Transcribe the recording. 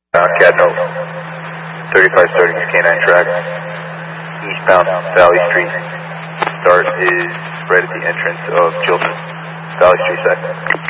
Cadno, 35 starting his K9 track, eastbound Valley Street. Start is right at the entrance of Chilton, Valley Street side.